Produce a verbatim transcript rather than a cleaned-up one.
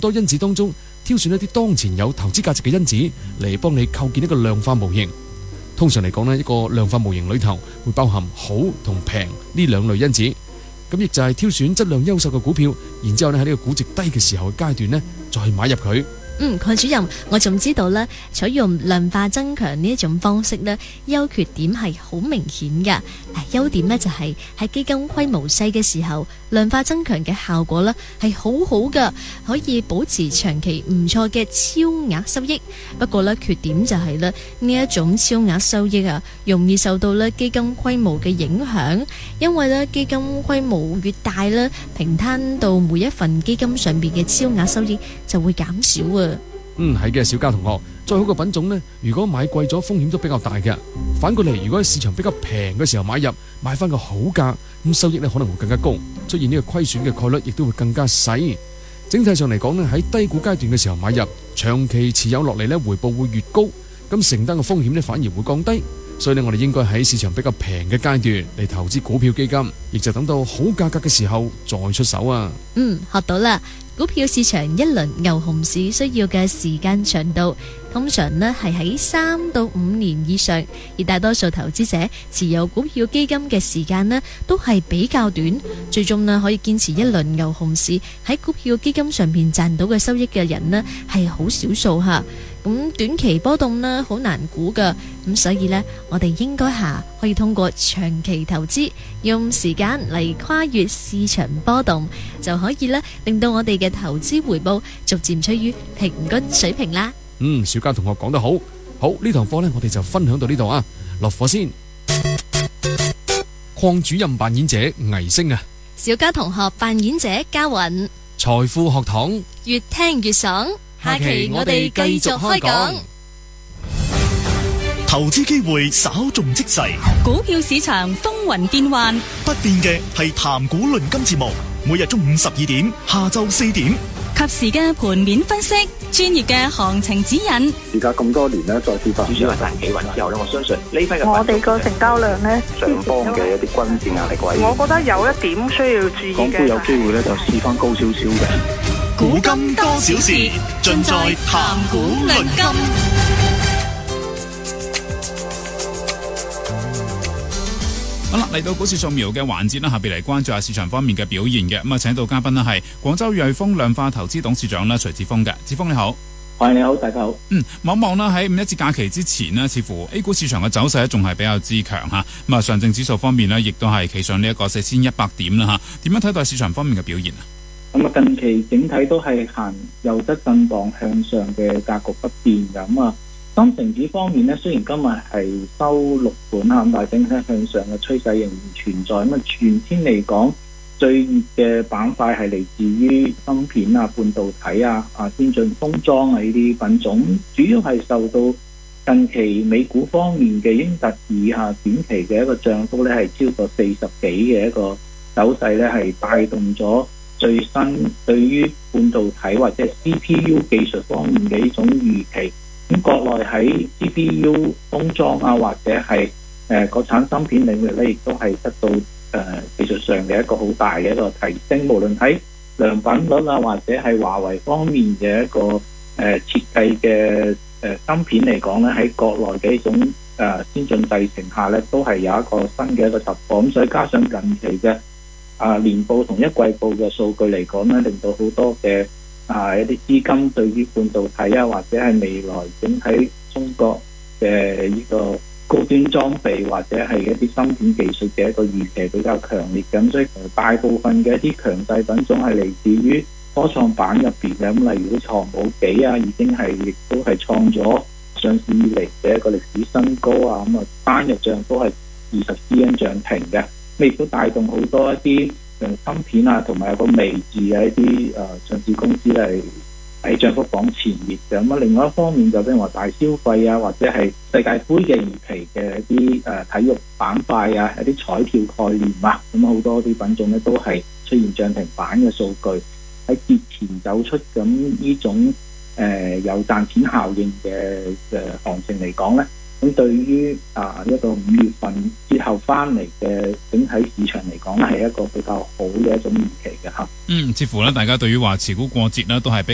多因子當中挑選一啲當前有投資價值嘅因子嚟幫你構建一個量化模型。通常嚟講呢，一個量化模型裏頭會包含好同平呢兩類因子，咁亦就係挑選質量優秀嘅股票，然之後呢喺呢個估值低嘅時候嘅階段呢，再買入佢。 嗯，鄺主任，我仲知道咧，採用量化增強呢一種方式咧，優缺點係好明顯噶。嗱，優點呢就係喺基金規模細嘅時候，量化增強嘅效果咧係好好噶，可以保持長期唔錯嘅超額收益。不過咧，缺點就係咧呢一種超額收益啊，容易受到咧基金規模嘅影響，因為咧基金規模越大咧，平攤到每一份基金上邊嘅超額收益就會減少啊。 嗯，係嘅，小嘉同學，再好嘅品種呢，如果買貴咗，風險都比較大嘅。反過嚟，如果喺市場比較平嘅時候買入，買翻個好價，咁收益呢可能會更加高，出現呢個虧損嘅概率亦都會更加細。整體上嚟講呢，喺低估階段嘅時候買入，長期持有落嚟呢，回報會越高，咁承擔嘅風險呢反而會降低。所以呢，我哋應該喺市場比較平嘅階段嚟投資股票基金，亦就等到好價格嘅時候再出手啊。 嗯，學到啦。股票市場一輪牛熊市需要嘅時間長度，通常呢係喺三到五年以上，而大多數投資者持有股票基金嘅時間呢都係比較短，最終呢可以堅持一輪牛熊市喺股票基金上面賺到嘅收益嘅人呢係好少數吓。咁短期波動呢好難估噶，咁所以呢我哋應該下可以通過長期投資，用時間嚟跨越市場波動，就可以呢令到我哋嘅投資回報逐漸趨於平均水平啦。 嗯，小嘉同學講得好，好，呢堂課呢我哋就分享到呢度啊，落課先。鄺主任扮演者倪星啊， 小嘉同學扮演者嘉雲， 財富學堂越聽越爽。下期我哋繼續開講。 投資機會稍縱即逝， 股票市場風雲變幻， 不變嘅係談股論金節目，每日中午十二點，下晝四點， 及時嘅盤面分析，專業嘅行情指引。 而家咁多年咧，再次發主要係大企穩之後咧，我相信呢批嘅我哋個成交量咧， 上方嘅一啲均線壓力位， 我覺得有一點需要注意嘅。 港股有機會咧就試翻高少少嘅。 古今多少事，盡在談股論金。 好啦，嚟到股市掃描嘅環節啦，下邊嚟關注下市場方面嘅表現嘅。咁啊，請到嘉賓呢係廣州瑞豐量化投資董事長啦徐志峰嘅。志峰你好。 喂，你好，大家好。 嗯，望一望啦，喺五一節假期之前呢，似乎 A 股市場嘅走勢咧仲係比較之強吓。咁啊，上證指數方面呢，亦都係企上呢一個四千一百點啦吓。點樣睇待市場方面嘅表現啊？ 咁啊，近期整體都係行右側震盪向上嘅格局不變嘅。咁啊，深成指方面呢，雖然今日係收六盤啊，咁但係整體向上嘅趨勢仍然存在。咁啊，全天嚟講，最熱嘅板塊係嚟自於芯片啊、半導體啊、啊先進封裝啊呢啲品種，主要係受到近期美股方面嘅英特爾下短期嘅一個漲幅咧，係超過四十幾嘅一個走勢咧，係帶動咗最新對於半導體或者 C P U 技術方面嘅呢種預期。咁國內喺 C P U 封裝啊，或者係誒國產芯片領域咧，亦都係得到誒、呃、技術上嘅一個好大嘅一個提升。無論喺良品率啊，或者係華為方面嘅一個誒、呃、設計嘅誒芯片嚟講咧，喺國內嘅一種誒、呃、先進製程下咧，都係有一個新嘅一個突破。咁所以加上近期嘅啊年報同一季報嘅數據嚟講咧，令到好多嘅啊一啲資金對於半導體啊，或者係未來整體中國嘅呢個高端裝備或者係一啲芯片技術嘅一個預期比較強烈。咁所以大部分嘅一啲強勢品種係嚟自於科創板入邊嘅。咁例如啲藏寶幾啊，已經係亦都係創咗上市以嚟嘅一個歷史新高啊。咁啊單日漲都係二十 percent 漲停嘅。亦都帶動好多一啲誒芯片啊，同埋有個微字嘅一啲誒上市公司係喺漲幅榜前列嘅。咁啊，另外一方面就譬如話大消費啊，或者係世界盃嘅預期嘅一啲誒體育板塊啊，一啲彩票概念啊，咁好多啲品種咧都係出現漲停板嘅數據。喺節前走出咁呢種誒、呃、有賺錢效應嘅誒行情嚟講咧。咁對於啊一個五月份之後翻嚟嘅整體市場嚟講，係一個比較好嘅一種預期嘅嚇。 嗯，似乎咧大家對於話持股過節咧都係比